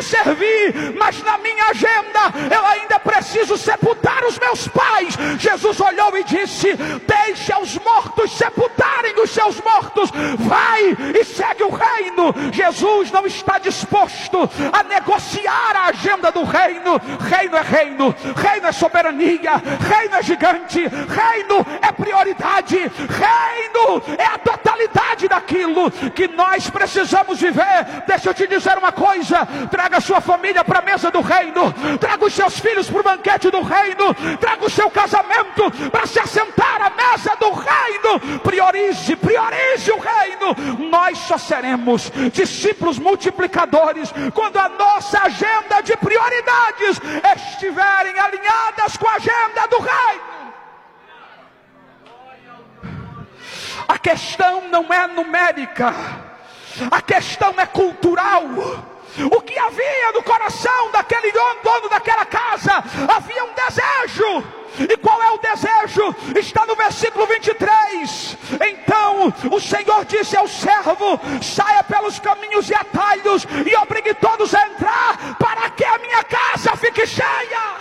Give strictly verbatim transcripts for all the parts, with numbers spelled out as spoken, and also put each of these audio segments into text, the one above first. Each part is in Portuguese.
lhe servir, mas na minha agenda eu ainda preciso sepultar os meus pais. Jesus olhou e disse: deixa os mortos sepultarem os seus mortos, vai e segue o reino. Jesus não está disposto a negociar a agenda do reino. Reino é reino, reino é soberania, reino é gigante, reino é prioridade, reino é a totalidade daquilo que nós precisamos viver. Deixa eu te dizer uma coisa: traga a sua família para a mesa do reino, traga os seus filhos para o banquete do reino, traga o seu casamento para se assentar à mesa do reino. Priorize, priorize o reino. Nós só seremos discípulos multiplicadores quando a nossa agenda de prioridades estiverem alinhadas com a agenda do reino. A questão não é numérica, a questão é cultural. O que havia no coração daquele dono daquela casa? Havia um desejo. E qual é o desejo? Está no versículo vinte e três. Então o Senhor disse ao servo: saia pelos caminhos e atalhos e obrigue todos a entrar, para que a minha casa fique cheia.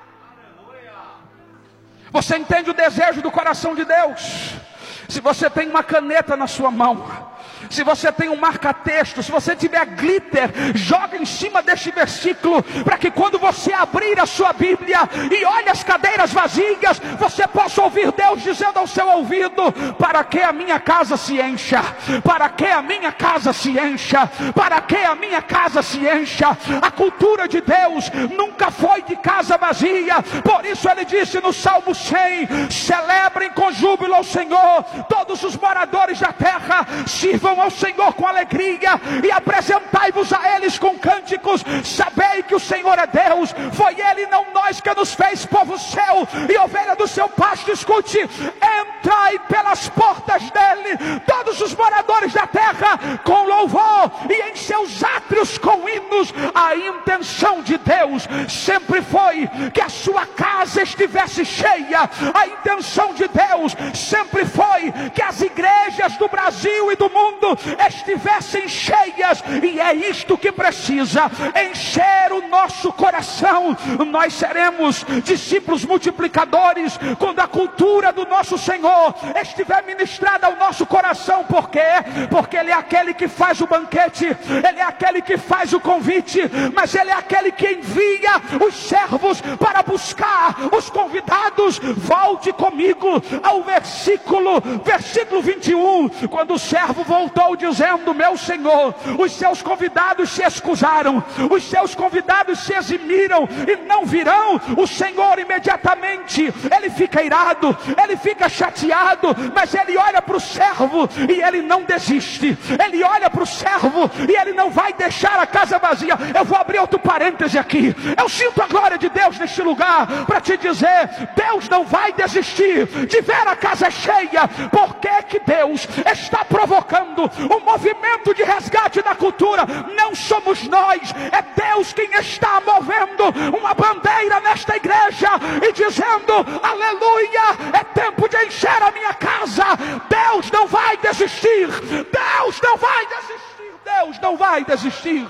Você entende o desejo do coração de Deus? Se você tem uma caneta na sua mão, se você tem um marca-texto, se você tiver glitter, joga em cima deste versículo, para que quando você abrir a sua Bíblia e olhe as cadeiras vazias, você possa ouvir Deus dizendo ao seu ouvido: para que a minha casa se encha, para que a minha casa se encha, para que a minha casa se encha. A cultura de Deus nunca foi de casa vazia. Por isso ele disse no Salmo cem: celebrem com júbilo ao Senhor todos os moradores da terra, sirvam ao Senhor com alegria e apresentai-vos a eles com cânticos. Sabei que o Senhor é Deus, foi Ele, não nós, que nos fez povo seu e ovelha do seu pasto. Escute: entrai pelas portas dele, todos os moradores da terra, com louvor, e em seus átrios com hinos. A intenção de Deus sempre foi que a sua casa estivesse cheia. A intenção de Deus sempre foi que as igrejas do Brasil e do mundo estivessem cheias, e é isto que precisa encher o nosso coração. Nós seremos discípulos multiplicadores quando a cultura do nosso Senhor estiver ministrada ao nosso coração. Por quê? Porque Ele é aquele que faz o banquete, Ele é aquele que faz o convite, mas Ele é aquele que envia os servos para buscar os convidados. Volte comigo ao versículo versículo vinte e um, quando o servo voltou dizendo: meu senhor, os seus convidados se excusaram, os seus convidados se eximiram e não virão. O Senhor imediatamente, ele fica irado, ele fica chateado, mas ele olha para o servo e ele não desiste. Ele olha para o servo e ele não vai deixar a casa vazia. Eu vou abrir outro parêntese aqui. Eu sinto a glória de Deus neste lugar para te dizer: Deus não vai desistir de ver a casa cheia. Por que que Deus está provocando um movimento de resgate da cultura? Não somos nós, é Deus quem está movendo uma bandeira nesta igreja e dizendo: aleluia, é tempo de encher a minha casa. Deus não vai desistir, Deus não vai desistir, Deus não vai desistir.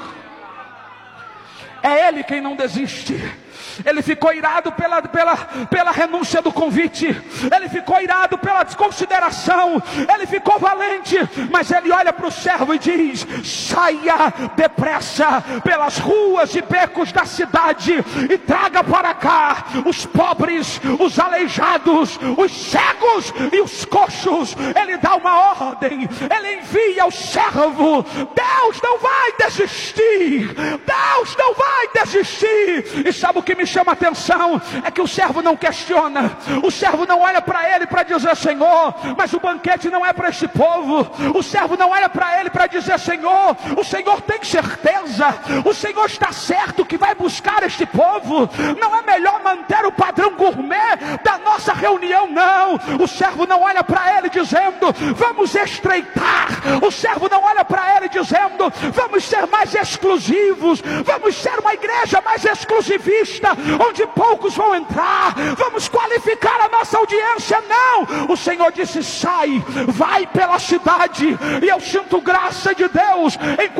É Ele quem não desiste. Ele ficou irado pela, pela, pela renúncia do convite, ele ficou irado pela desconsideração, ele ficou valente, mas ele olha para o servo e diz: saia depressa pelas ruas e becos da cidade e traga para cá os pobres, os aleijados, os cegos e os coxos. Ele dá uma ordem, ele envia o servo. Deus não vai desistir, Deus não vai desistir. E sabe o que me chama a atenção? É que o servo não questiona, o servo não olha para ele para dizer: Senhor, mas o banquete não é para este povo. O servo não olha para ele para dizer: Senhor, o Senhor tem certeza, o Senhor está certo que vai buscar este povo? Não é melhor manter o padrão gourmet da nossa reunião? Não, o servo não olha para ele dizendo: vamos estreitar. O servo não olha para ele dizendo: vamos ser mais exclusivos, vamos ser uma igreja mais exclusivista, onde poucos vão entrar, vamos qualificar a nossa audiência. Não, o Senhor disse: sai, vai pela cidade. E eu sinto graça de Deus, enquanto